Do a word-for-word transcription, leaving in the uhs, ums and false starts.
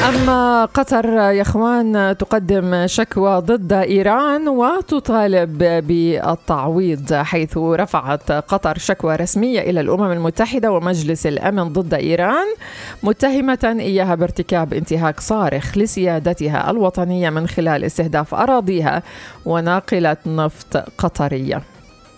أما قطر يا إخوان تقدم شكوى ضد إيران وتطالب بالتعويض، حيث رفعت قطر شكوى رسمية إلى الأمم المتحدة ومجلس الأمن ضد إيران، متهمة إياها بارتكاب انتهاك صارخ لسيادتها الوطنية من خلال استهداف أراضيها وناقلة نفط قطرية.